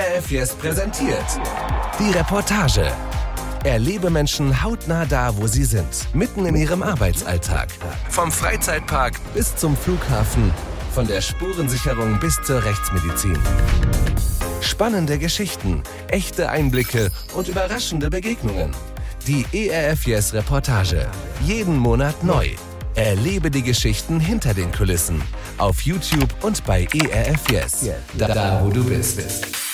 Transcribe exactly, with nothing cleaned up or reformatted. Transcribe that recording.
R F Yes präsentiert die Reportage. Erlebe Menschen hautnah da, wo sie sind, mitten in ihrem Arbeitsalltag. Vom Freizeitpark bis zum Flughafen, von der Spurensicherung bis zur Rechtsmedizin. Spannende Geschichten, echte Einblicke und überraschende Begegnungen. Die E R F Yes Reportage. Jeden Monat neu. Erlebe die Geschichten hinter den Kulissen. Auf YouTube und bei E R F Yes. Da, da wo du bist.